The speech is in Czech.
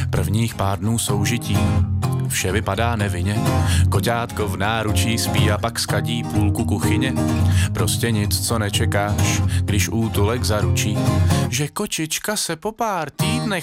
Prvních pár dnů soužití vše vypadá nevinně. Koťátko v náručí spí a pak skadí půlku kuchyně. Prostě nic, co nečekáš, když útulek zaručí, že kočička se po pár týdnech